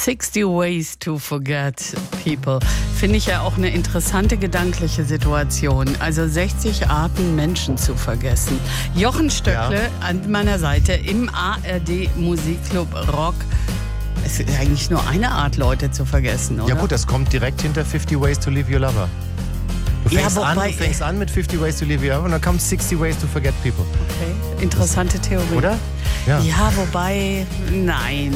60 Ways to Forget People. Finde ich ja auch eine interessante gedankliche Situation. Also 60 Arten, Menschen zu vergessen. Jochen Stöckle an meiner Seite im ARD Musikclub Rock. Es ist eigentlich nur eine Art, Leute zu vergessen, oder? Ja gut, das kommt direkt hinter 50 Ways to Leave Your Lover. Du fängst an mit 50 Ways to Leave Your Lover und dann kommt 60 Ways to Forget People. Okay, interessante Theorie. Oder? Ja, wobei, nein.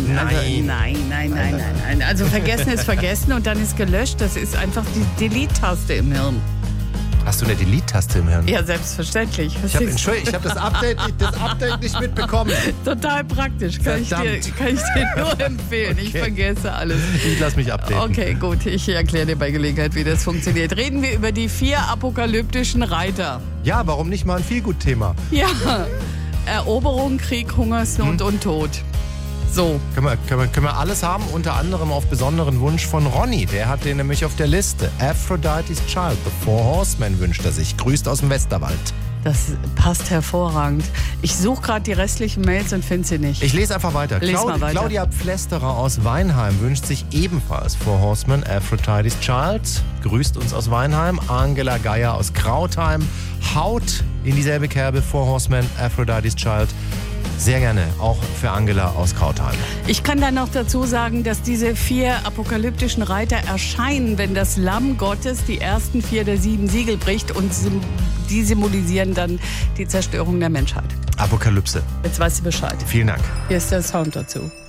Also vergessen ist vergessen und dann ist gelöscht. Das ist einfach die Delete-Taste im Hirn. Hast du eine Delete-Taste im Hirn? Ja, selbstverständlich. Ich habe das Update nicht mitbekommen. Total praktisch. Kann ich dir nur empfehlen. Ich vergesse alles. Ich lass mich updaten. Okay, gut. Ich erkläre dir bei Gelegenheit, wie das funktioniert. Reden wir über die 4 apokalyptischen Reiter. Ja, warum nicht mal ein Feelgood-Thema? Ja. Eroberung, Krieg, Hungersnot und Tod. So. Können wir alles haben, unter anderem auf besonderen Wunsch von Ronny. Der hat den nämlich auf der Liste. Aphrodite's Child, The Four Horsemen wünscht er sich. Grüßt aus dem Westerwald. Das passt hervorragend. Ich suche gerade die restlichen Mails und finde sie nicht. Ich lese einfach weiter. Claudia Pflesterer aus Weinheim wünscht sich ebenfalls Four Horsemen, Aphrodite's Child. Grüßt uns aus Weinheim. Angela Geier aus Krautheim haut in dieselbe Kerbe Four Horsemen, Aphrodite's Child. Sehr gerne, auch für Angela aus Krautheim. Ich kann dann noch dazu sagen, dass diese 4 apokalyptischen Reiter erscheinen, wenn das Lamm Gottes die ersten 4 der 7 Siegel bricht und die symbolisieren dann die Zerstörung der Menschheit. Apokalypse. Jetzt weißt du Bescheid. Vielen Dank. Hier ist der Sound dazu.